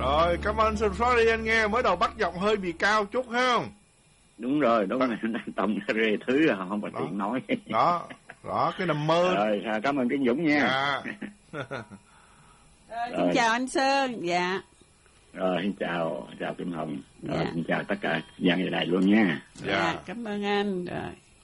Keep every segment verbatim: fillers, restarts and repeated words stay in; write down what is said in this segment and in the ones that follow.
Rồi, cảm ơn sorry anh nghe, mới đầu bắt giọng hơi bị cao chút không? Đúng rồi, đúng rồi, tổng rê thứ là không có tiện nói. Đó, đó, cái nằm mơ. Rồi, cảm ơn Tiến Dũng nha. Dạ. Rồi, xin rồi. Chào anh Sơn, dạ. Rồi, xin chào, chào Kim Hồng. Rồi, dạ. Xin chào tất cả dân ở đây luôn nha. Dạ, dạ cảm ơn anh. Rồi.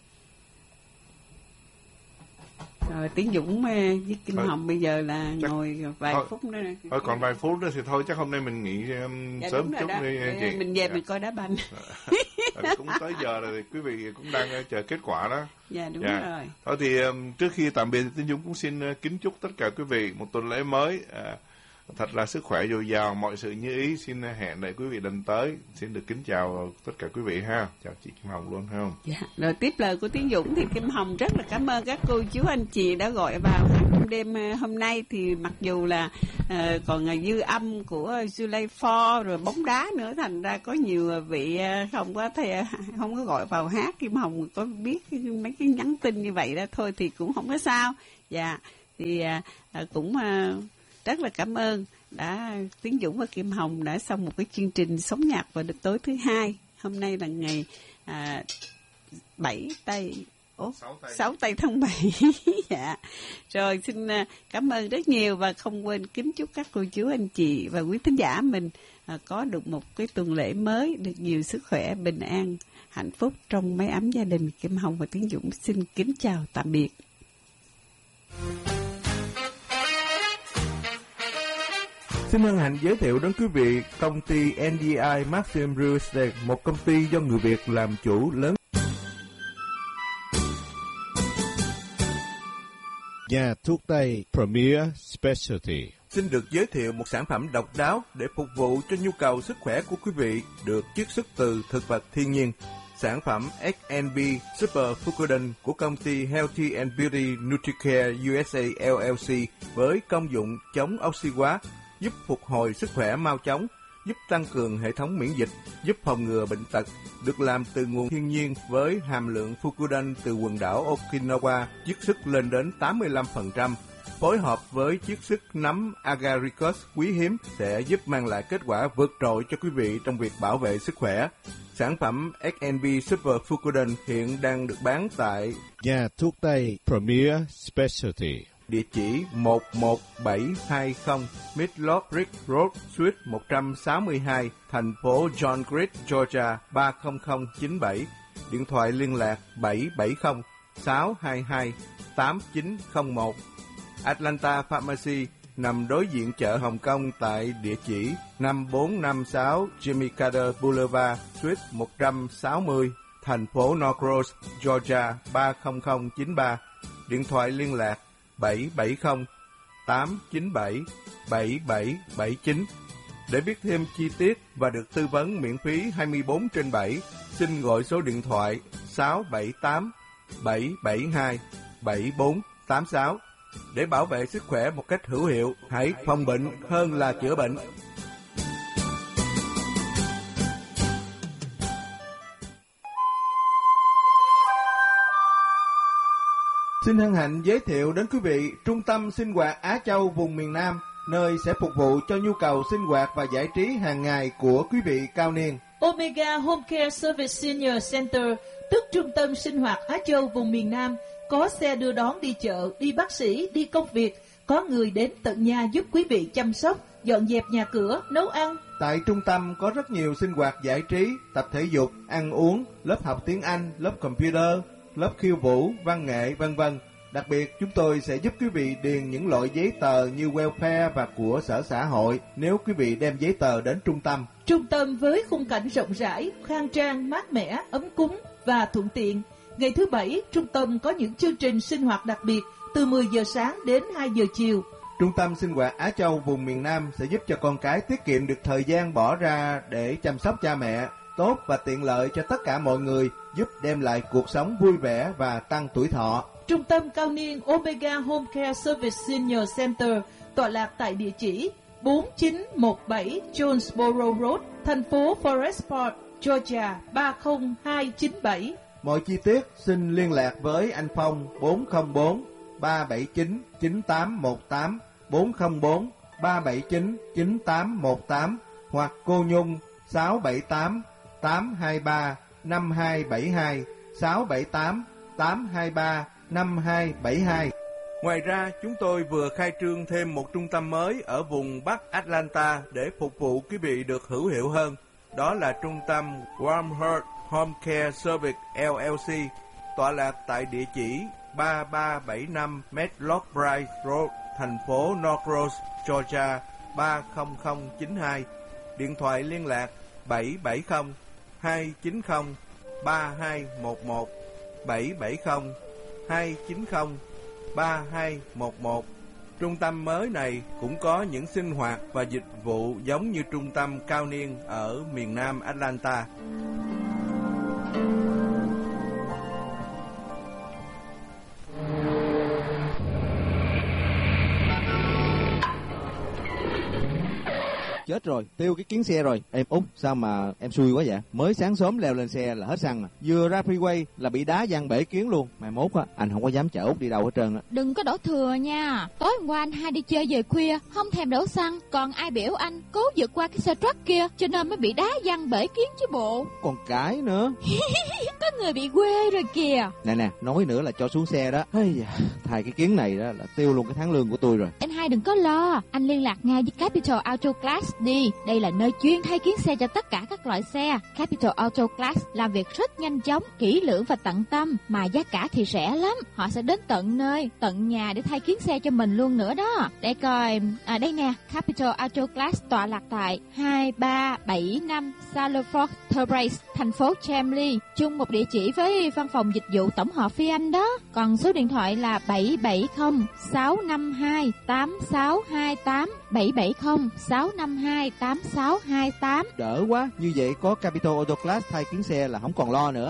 Rồi Tiến Dũng với Kim thôi, Hồng bây giờ là chắc, ngồi vài thôi, phút nữa. Thôi còn vài phút nữa thì thôi chắc hôm nay mình nghỉ um, dạ, sớm chút đi chị. Mình về dạ. Mình coi đá banh. Cũng tới giờ rồi, quý vị cũng đang chờ kết quả đó. Dạ đúng dạ. rồi. Thôi thì um, trước khi tạm biệt Tiến Dũng cũng xin uh, kính chúc tất cả quý vị một tuần lễ mới uh, thật là sức khỏe dồi dào, mọi sự như ý. Xin hẹn lại quý vị lần tới. Xin được kính chào tất cả quý vị ha. Chào chị Kim Hồng luôn không? Dạ. Rồi tiếp lời của Tiến Dũng thì Kim Hồng rất là cảm ơn các cô chú anh chị đã gọi vào hát đêm hôm nay. Thì mặc dù là uh, còn dư âm của July Four rồi bóng đá nữa, thành ra có nhiều vị không có thể, không có gọi vào hát. Kim Hồng có biết mấy cái nhắn tin như vậy đó thôi thì cũng không có sao. Dạ. Thì uh, cũng uh, rất là cảm ơn đã Tiến Dũng và Kim Hồng đã xong một cái chương trình sống nhạc vào được tối thứ hai. Hôm nay là ngày à, bảy tây Ủa, sáu tây tháng bảy. Dạ. Rồi xin cảm ơn rất nhiều và không quên kính chúc các cô chú anh chị và quý thính giả mình à, có được một cái tuần lễ mới, được nhiều sức khỏe, bình an, hạnh phúc trong mái ấm gia đình. Kim Hồng và Tiến Dũng xin kính chào tạm biệt. Xin hân hạnh giới thiệu đến quý vị công ty en đê i Maxim Real Estate, một công ty do người Việt làm chủ lớn. Nhà thuốc Tây Premier Specialty xin được giới thiệu một sản phẩm độc đáo để phục vụ cho nhu cầu sức khỏe của quý vị, được chiết xuất từ thực vật thiên nhiên. Sản phẩm ích en bê Super Fucoden của công ty Healthy and Beauty Nutricare u ét a lờ lờ xê với công dụng chống oxy hóa, giúp phục hồi sức khỏe mau chóng, giúp tăng cường hệ thống miễn dịch, giúp phòng ngừa bệnh tật, được làm từ nguồn thiên nhiên với hàm lượng Fucoden từ quần đảo Okinawa chiết xuất lên đến tám mươi lăm phần trăm. Phối hợp với chiết xuất nấm agaricus quý hiếm sẽ giúp mang lại kết quả vượt trội cho quý vị trong việc bảo vệ sức khỏe. Sản phẩm ích en bê Super Fucoden hiện đang được bán tại Nhà thuốc Tây Premier Specialty. Địa chỉ một một bảy hai không Midlot Rick Road, Suite một trăm sáu mươi hai, thành phố John Grit, Georgia ba không không chín bảy. Điện thoại liên lạc bảy bảy không sáu hai hai tám chín không một. Atlanta Pharmacy nằm đối diện chợ Hồng Kông tại địa chỉ năm bốn năm sáu Jimmy Carter Boulevard, Suite một trăm sáu mươi, thành phố Norcross, Georgia ba không không chín ba. Điện thoại liên lạc bảy bảy không tám chín bảy bảy bảy bảy chín. Để biết thêm chi tiết và được tư vấn miễn phí hai mươi bốn trên bảy, xin gọi số điện thoại sáu bảy tám bảy bảy hai bảy bốn tám sáu. Để bảo vệ sức khỏe một cách hữu hiệu, hãy phòng bệnh hơn là chữa bệnh. Xin hân hạnh giới thiệu đến quý vị Trung tâm Sinh hoạt Á Châu vùng miền Nam, nơi sẽ phục vụ cho nhu cầu sinh hoạt và giải trí hàng ngày của quý vị cao niên. Omega Home Care Service Senior Center, tức Trung tâm Sinh hoạt Á Châu vùng miền Nam, có xe đưa đón đi chợ, đi bác sĩ, đi công việc, có người đến tận nhà giúp quý vị chăm sóc, dọn dẹp nhà cửa, nấu ăn. Tại trung tâm có rất nhiều sinh hoạt giải trí, tập thể dục, ăn uống, lớp học tiếng Anh, lớp computer, lớp khiêu vũ, văn nghệ, vân vân. Đặc biệt, chúng tôi sẽ giúp quý vị điền những loại giấy tờ như welfare và của sở xã hội nếu quý vị đem giấy tờ đến trung tâm. Trung tâm với khung cảnh rộng rãi, khang trang, mát mẻ, ấm cúng và thuận tiện. Ngày thứ Bảy, trung tâm có những chương trình sinh hoạt đặc biệt từ mười giờ sáng đến hai giờ chiều. Trung tâm Sinh hoạt Á Châu vùng miền Nam sẽ giúp cho con cái tiết kiệm được thời gian bỏ ra để chăm sóc cha mẹ, tốt và tiện lợi cho tất cả mọi người, giúp đem lại cuộc sống vui vẻ và tăng tuổi thọ. Trung tâm cao niên Omega Home Care Service Senior Center tọa lạc tại địa chỉ bốn chín một bảy Jonesboro Road, thành phố Forest Park, Georgia ba không hai chín bảy. Mọi chi tiết xin liên lạc với anh Phong bốn không bốn ba bảy chín chín tám một tám, bốn không bốn ba bảy chín chín tám một tám, hoặc cô Nhung sáu bảy tám tám hai ba năm hai bảy hai, sáu bảy tám tám hai ba năm hai bảy hai. Ngoài ra, chúng tôi vừa khai trương thêm một trung tâm mới ở vùng Bắc Atlanta để phục vụ quý vị được hữu hiệu hơn. Đó là trung tâm Warm Heart Home Care Service lờ lờ xê, tọa lạc tại địa chỉ ba ba bảy năm Medlock Bridge Road, thành phố Norcross, Georgia ba không không chín hai. Điện thoại liên lạc bảy bảy không hai chín không ba hai một một, bảy bảy không hai chín không ba hai một một. Trung tâm mới này cũng có những sinh hoạt và dịch vụ giống như trung tâm cao niên ở miền Nam Atlanta. Chết rồi, tiêu cái kiến xe rồi. Em Út, sao mà em xui quá vậy? Mới sáng sớm leo lên xe là hết xăng à. Vừa ra freeway là bị đá văng bể kiến luôn. Mai mốt á, anh không có dám chở Út đi đâu hết trơn á. Đừng có đổ thừa nha. Tối hôm qua anh hai đi chơi về khuya, không thèm đổ xăng. Còn ai biểu anh cố vượt qua cái xe truck kia, cho nên mới bị đá văng bể kiến chứ bộ. Còn cãi nữa. Có người bị quê rồi kìa. Nè nè, nói nữa là cho xuống xe đó. Hey, thay cái kiến này đó là tiêu luôn cái tháng lương của tôi rồi. Anh hai đừng có lo, anh liên lạc ngay với Capital Auto Glass đi. Đây là nơi chuyên thay kiến xe cho tất cả các loại xe. Capital Auto Glass làm việc rất nhanh chóng, kỹ lưỡng và tận tâm, mà giá cả thì rẻ lắm. Họ sẽ đến tận nơi, tận nhà để thay kiến xe cho mình luôn nữa đó. Để coi, à đây nè, Capital Auto Glass tọa lạc tại hai ba bảy năm Salford Terrace, thành phố Chambly, chung một địa chỉ với văn phòng dịch vụ tổng hợp Phi Anh đó. Còn số điện thoại là bảy bảy không sáu năm hai tám sáu hai tám, bảy bảy không sáu năm hai tám sáu hai tám. Đỡ quá, như vậy có Capital Auto Glass thay kiến xe là không còn lo nữa.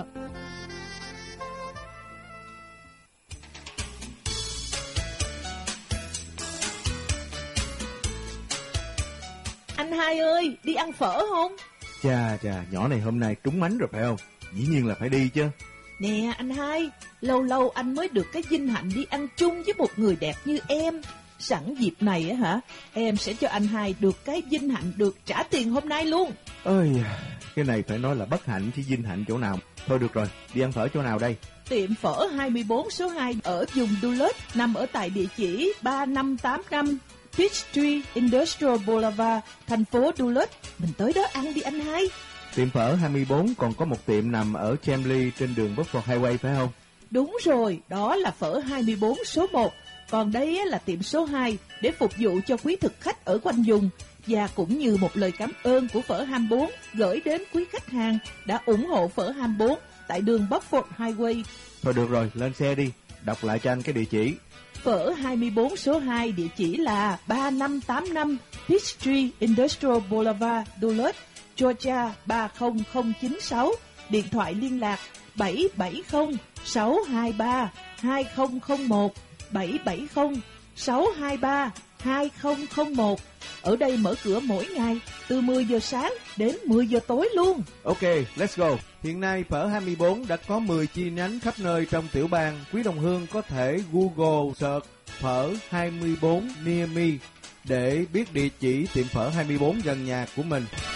Anh hai ơi, đi ăn phở không? Chà chà, nhỏ này hôm nay trúng mánh rồi phải không? Dĩ nhiên là phải đi chứ. Nè anh hai, lâu lâu anh mới được cái vinh hạnh đi ăn chung với một người đẹp như em. Sẵn dịp này á hả, em sẽ cho anh hai được cái vinh hạnh được trả tiền hôm nay luôn. Ơi, cái này phải nói là bất hạnh chứ vinh hạnh chỗ nào. Thôi được rồi, đi ăn phở chỗ nào đây? Tiệm phở hai mươi bốn số hai ở vùng Duluth, nằm ở tại địa chỉ ba năm tám năm Peachtree Industrial Boulevard, thành phố Duluth. Mình tới đó ăn đi anh hai. Tiệm phở hai mươi bốn còn có một tiệm nằm ở Chambly trên đường Buffalo Highway phải không? Đúng rồi, đó là phở hai mươi bốn số một. Còn đây là tiệm số hai để phục vụ cho quý thực khách ở quanh vùng. Và cũng như một lời cảm ơn của phở hai mươi bốn gửi đến quý khách hàng đã ủng hộ phở hai mươi bốn tại đường Buffalo Highway. Thôi được rồi, lên xe đi. Đọc lại cho anh cái địa chỉ. Phở hai mươi bốn số hai địa chỉ là ba năm tám năm Peachtree Industrial Boulevard, Duluth, Georgia ba không không chín sáu. Điện thoại liên lạc bảy bảy không sáu hai ba hai không không một, bảy bảy không sáu hai ba hai không không một. Ở đây mở cửa mỗi ngày từ mười giờ sáng đến mười giờ tối luôn. Ok, let's go. Hiện nay phở hai mươi bốn đã có mười chi nhánh khắp nơi trong tiểu bang. Quý đồng hương có thể Google search phở hai mươi bốn near me để biết địa chỉ tiệm phở hai mươi bốn gần nhà của mình.